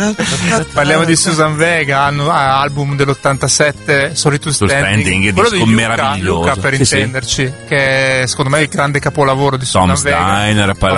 Parliamo di Susan Vega, album dell'87, Sorry to Standing, quello disco meraviglioso, Luca per intenderci, che è, secondo me, il grande capolavoro di Susan Vega. Tom Steiner, poi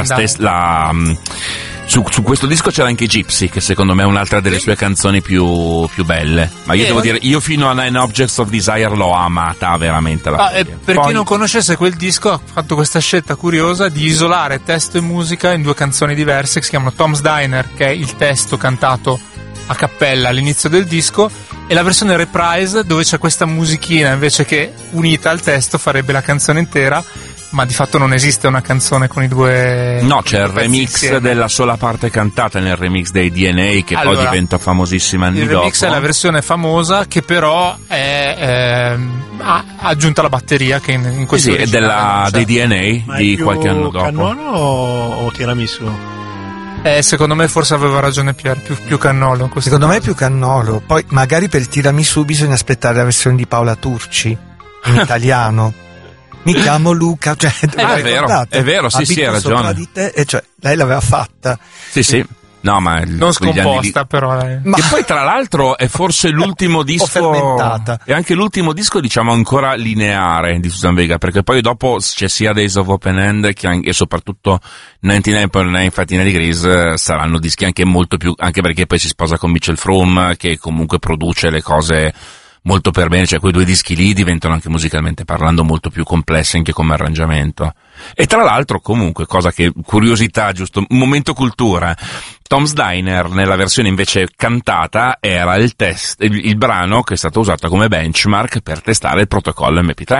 su questo disco c'era anche Gypsy, che secondo me è un'altra delle sue canzoni più belle. Ma io devo dire, io fino a Nine Objects of Desire l'ho amata veramente. Per chi non conoscesse quel disco, ha fatto questa scelta curiosa di isolare testo e musica in due canzoni diverse che si chiamano Tom's Diner, che è il testo cantato a cappella all'inizio del disco, e la versione Reprise, dove c'è questa musichina invece che unita al testo farebbe la canzone intera. Ma di fatto non esiste una canzone con i due. No, c'è il remix della sola parte cantata nel remix dei DNA, che poi diventa famosissima anni dopo. Il remix è la versione famosa, che però ha aggiunta la batteria che in questo è dei DNA. Ma di qualche anno dopo. Cannolo o tiramisù? Secondo me forse aveva ragione Pier, più Cannolo. Secondo me è più Cannolo. Poi magari per il tiramisù bisogna aspettare la versione di Paola Turci in italiano. Mi chiamo Luca, cioè, è vero, sì, hai ragione. Di te, e cioè, lei l'aveva fatta. Sì. No, ma non scomposta, però. E poi, tra l'altro, è forse l'ultimo disco. È anche l'ultimo disco, diciamo, ancora lineare di Susan Vega, perché poi dopo c'è sia Days of Open End e soprattutto 99.9 Fatina di Grease saranno dischi anche molto più. Anche perché poi si sposa con Mitchell Froom, che comunque produce le cose molto per bene, cioè quei due dischi lì diventano anche musicalmente parlando molto più complessi anche come arrangiamento. E tra l'altro, comunque, cosa che, curiosità, giusto, un momento cultura, Tom's Diner nella versione invece cantata era il brano che è stato usato come benchmark per testare il protocollo MP3.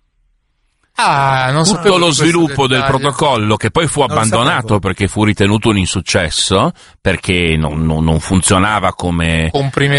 Non tutto lo sviluppo del protocollo, che poi fu abbandonato perché fu ritenuto un insuccesso, perché non funzionava come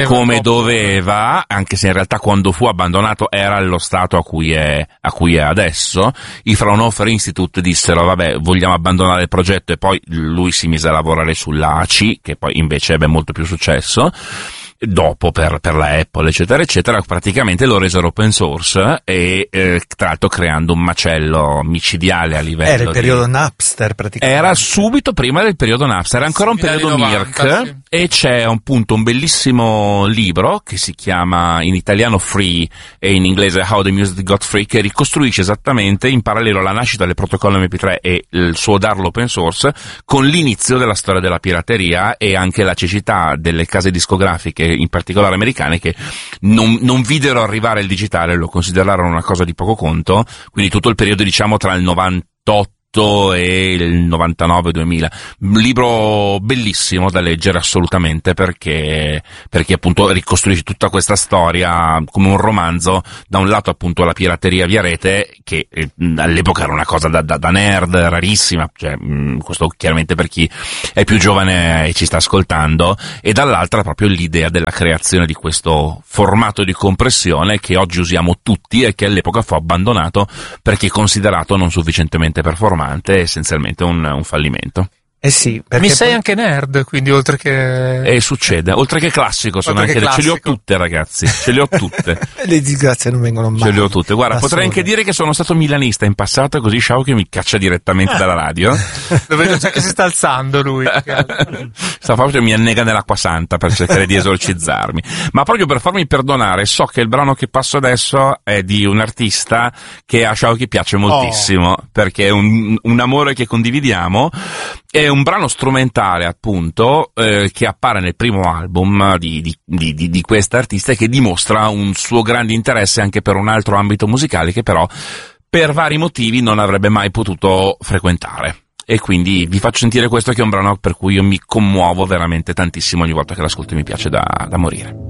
doveva, anche se in realtà quando fu abbandonato era allo stato a cui è adesso. I Fraunhofer Institute dissero vabbè, vogliamo abbandonare il progetto, e poi lui si mise a lavorare sulla AC, che poi invece ebbe molto più successo dopo per la Apple, eccetera eccetera. Praticamente lo resero open source e tra l'altro creando un macello micidiale a livello. Era il periodo Napster, praticamente. Era subito prima del periodo Napster, era ancora un periodo 90, Mirk, sì. E c'è un bellissimo libro che si chiama in italiano Free e in inglese How the Music Got Free, che ricostruisce esattamente in parallelo la nascita del protocollo MP3 e il suo darlo open source con l'inizio della storia della pirateria e anche la cecità delle case discografiche, in particolare americane, che non videro arrivare il digitale, lo considerarono una cosa di poco conto, quindi tutto il periodo, diciamo, tra il 98 e il 99-2000. Un libro bellissimo da leggere assolutamente, perché appunto ricostruisce tutta questa storia come un romanzo. Da un lato appunto la pirateria via rete, che all'epoca era una cosa da nerd, rarissima, cioè questo chiaramente per chi è più giovane e ci sta ascoltando, e dall'altra proprio l'idea della creazione di questo formato di compressione che oggi usiamo tutti e che all'epoca fu abbandonato perché considerato non sufficientemente performante, essenzialmente un fallimento. Sì, mi sei anche nerd, quindi oltre che. Succede, oltre che classico, sono anche. Ce le ho tutte, ragazzi, ce le ho tutte. Le disgrazie non vengono mai. Ce le ho tutte. Guarda, potrei anche dire che sono stato milanista in passato, così Sciao che mi caccia direttamente dalla radio. Lo vedo già che si sta alzando lui. Sta proprio, mi annega nell'acqua santa per cercare di esorcizzarmi. Ma proprio per farmi perdonare, so che il brano che passo adesso è di un artista che a Sciao che piace moltissimo, perché è un amore che condividiamo. È un brano strumentale, appunto, che appare nel primo album di questa artista e che dimostra un suo grande interesse anche per un altro ambito musicale che però per vari motivi non avrebbe mai potuto frequentare. E quindi vi faccio sentire questo, che è un brano per cui io mi commuovo veramente tantissimo ogni volta che l'ascolto, mi piace da morire.